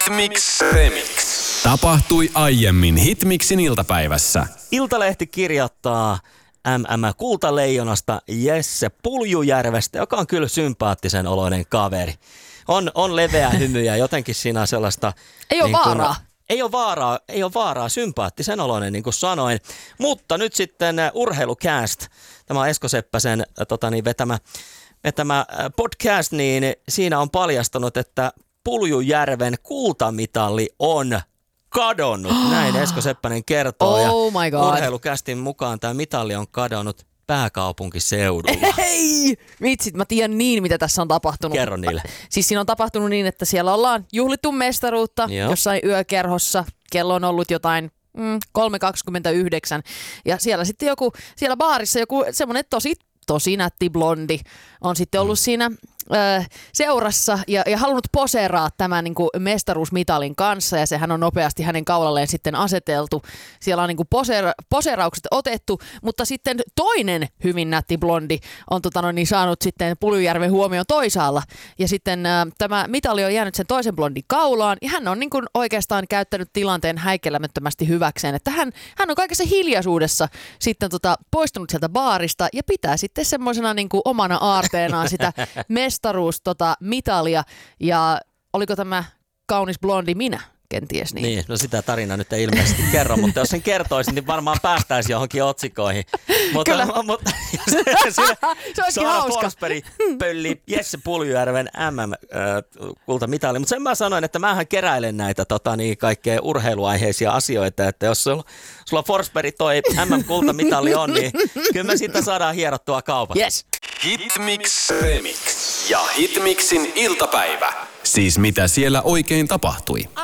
Hitmix Remix. Tapahtui aiemmin Hitmixin iltapäivässä. Iltalehti kirjoittaa Kultaleijonasta Jesse Puljujärvestä, joka on kyllä sympaattisen oloinen kaveri. On leveä hymy ja jotenkin siinä on sellaista... Ei ole vaaraa. Ei ole vaaraa, sympaattisen oloinen, niin kuin sanoin. Mutta nyt sitten Urheilukääst, tämä on Esko Seppäsen vetämä podcast, niin siinä on paljastanut, että Puljujärven kultamitali on kadonnut. Näin Esko Seppänen kertoo. Oh my God. Urheilukästin mukaan tämä mitali on kadonnut pääkaupunkiseudulla. Hei! Vitsit, mä tiedän mitä tässä on tapahtunut. Kerro niille. Siis siinä on tapahtunut niin, että siellä ollaan juhlittu mestaruutta jossain yökerhossa. Kello on ollut jotain 3.29. Ja siellä sitten siellä baarissa joku semmoinen tosi nätti blondi on sitten ollut siinä seurassa ja halunnut poseeraa tämän niin kuin mestaruusmitalin kanssa, ja sehän on nopeasti hänen kaulalleen sitten aseteltu. Siellä on niin kuin poseeraukset otettu, mutta sitten toinen hyvin nätti blondi on saanut sitten Puljujärven huomioon toisaalla, ja sitten tämä mitali on jäänyt sen toisen blondin kaulaan, ja hän on niin kuin oikeastaan käyttänyt tilanteen häikelmättömästi hyväkseen, että hän on kaikessa hiljaisuudessa sitten poistunut sieltä baarista ja pitää sitten semmoisena niin kuin omana aarteenaan sitä mestaruusmitalia, ja oliko tämä kaunis blondi minä? Kenties niin. Niin, no sitä tarinaa nyt ei ilmeisesti kerro, mutta jos sen kertoisin, niin varmaan päästäisiin johonkin otsikoihin. Kyllä. Se olisi hauska. Forsberg pölli Jesse Puljujärven kultamitali, mutta sen mä sanoin, että mähän keräilen näitä kaikkea urheiluaiheisia asioita, että jos sulla Forsberg toi kultamitali on, niin kyllä me siitä saadaan hierottua kaupassa. Yes. Hitmix Remix ja Hitmixin iltapäivä. Siis mitä siellä oikein tapahtui?